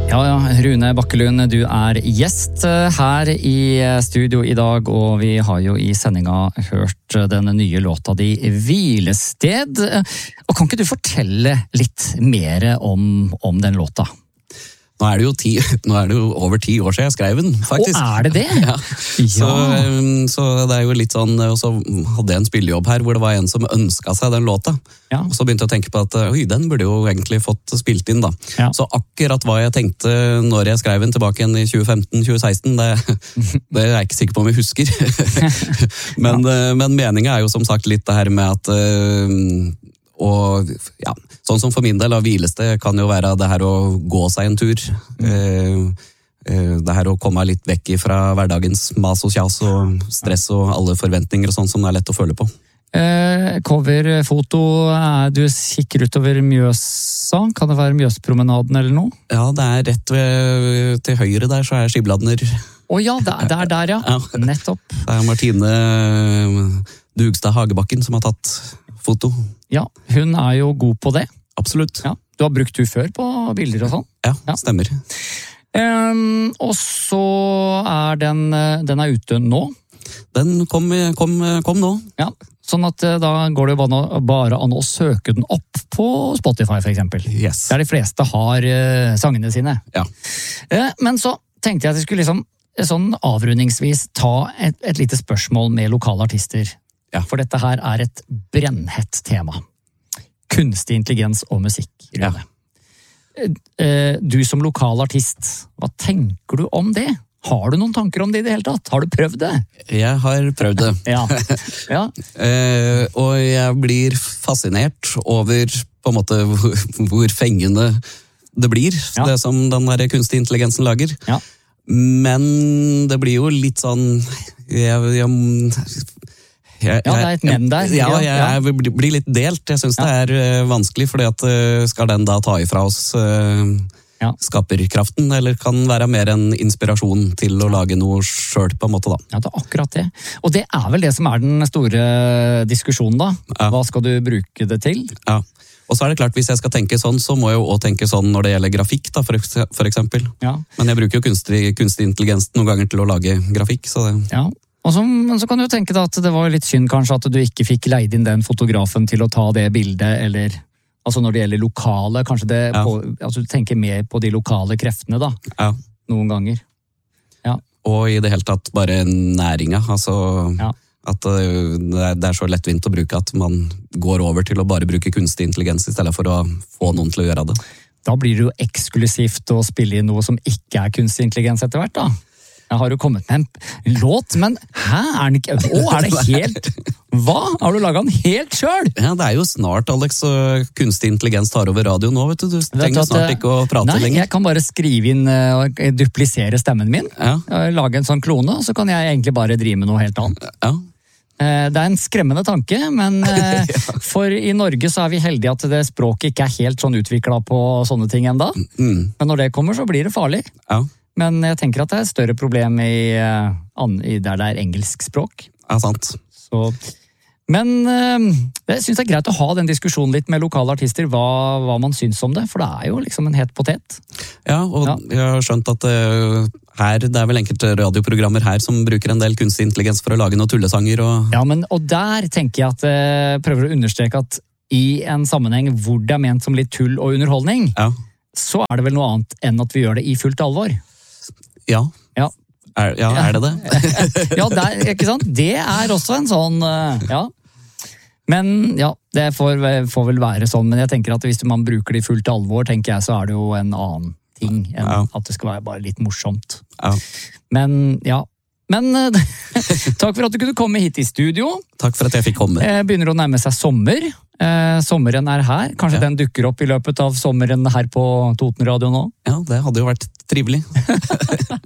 Ja, Rune Bakkelund, du er gjest her i studio i dag, og vi har jo i sendinga hørt den nye låta di Hvilested. Og kan ikke du fortelle litt mer om den låta? Nå er det jo over 10 år siden jeg skrev den, faktisk. Å, er det det? Ja. Så det er jo litt sånn, og så hadde jeg en spillejobb her, hvor det var en som ønsket seg den låta. Ja. Og så begynte jeg å tenke på at, den burde jo egentlig fått spilt inn da. Ja. Så akkurat hva jeg tenkte når jeg skrev den tilbake igjen i 2015-2016, det er jeg ikke sikker på om jeg husker. Men meningen er jo som sagt litt det her med at... Og ja, sånn som for min del av hvilested kan jo være det her å gå seg en tur. Det her å komme litt vekk fra hverdagens mas og kjas og stress og alle forventninger og sånn som det er lett å føle på. Coverfoto, du kikker utover Mjøsa, kan det være Mjøspromenaden eller noe? Ja, det er rett til høyre der, så er Skibladner. Ja, det er der, ja. Nettopp. Det er Martine Dugstad Hagebakken som har tatt foto. Ja, hun er jo god på det. Absolutt. Ja, du har brukt hun før på bilder og sånn? Ja, stemmer. Og så er den er ute nå? Den kom nå. Ja, sånn at da går det jo bare an å søke den opp på Spotify for eksempel. Yes. Der de fleste har sangene sine. Ja. Men så tenkte jeg at jeg skulle liksom sånn avrundingsvis ta et lite spørsmål med lokale artister. Ja. For dette her er et brennhett tema. Kunstig intelligens og musikk. Ja. Du som lokal artist, hva tenker du om det? Har du noen tanker om det i det hele tatt? Har du prøvd det? Jeg har prøvd det. Ja. Og jeg blir fascinert over på en måte hvor fengende det blir, det som den der kunstig intelligensen lager. Ja. Men det blir jo litt sånn... det er et men der. Jeg blir litt delt. Jeg synes det er vanskelig, fordi at skal den da ta ifra oss skaperkraften, eller kan være mer en inspirasjon til å lage noe selv på en måte da. Ja, det er akkurat det. Og det er vel det som er den store diskusjonen da. Hva skal du bruke det til? Ja. Og så er det klart, hvis jeg skal tenke sånn, så må jeg jo også tenke sånn når det gjelder grafikk da, for eksempel. Ja. Men jeg bruker jo kunstig intelligens noen ganger til å lage grafikk, så det... Ja. Og så kan du tenke deg at det var litt synd kanskje at du ikke fikk leid inn den fotografen til å ta det bildet, eller altså når det gjelder lokale, kanskje det altså du tenker mer på de lokale kreftene da, noen ganger. Ja. Og i det hele tatt bare næringa, altså at det er så lettvint å bruke at man går over til å bare bruke kunstig intelligens i stedet for å få noen til å gjøre det. Da blir det jo eksklusivt å spille inn noe som ikke er kunstig intelligens etter hvert da. Jeg har jo kommet med en låt, men er den ikke... er det helt... Hva? Har du laget den helt selv? Ja, det er jo snart, Alex, og kunstig intelligens tar over radio nå, vet du. Du trenger snart ikke å prate lenger. Nei, jeg kan bare skrive inn og duplisere stemmen min. Lage en sånn klone, så kan jeg egentlig bare drive med noe helt annet. Ja. Det er en skremmende tanke, men for i Norge så er vi heldige at det språket ikke er helt sånn utviklet på sånne ting enda. Men når det kommer, så blir det farlig. Ja. Men jeg tenker at det er et større problem der det er engelsk språk. Ja, sant. Men jeg synes det er greit å ha den diskusjonen litt med lokale artister, hva man synes om det, for det er jo liksom en het potet. Ja, og jeg har skjønt at det er vel enkelte radioprogrammer her som bruker en del kunstig intelligens for å lage noen tullesanger. Ja, og der tenker jeg at jeg prøver å understreke at i en sammenheng hvor det er ment som litt tull og underholdning, så er det vel noe annet enn at vi gjør det i fullt alvor. Ja. Er det det? Ja, ikke sant? Det er også en sånn, Men det får vel være sånn, men jeg tenker at hvis man bruker det i fullt alvor, tenker jeg, så er det jo en annen ting enn at det skal være bare litt morsomt. Ja. Men takk for at du kunne komme hit i studio. Takk for at jeg fikk komme. Begynner å nærme seg sommer. Sommeren er her. Kanskje den dukker opp i løpet av sommeren her på Toten Radio nå? Ja, det hadde jo vært trivelig.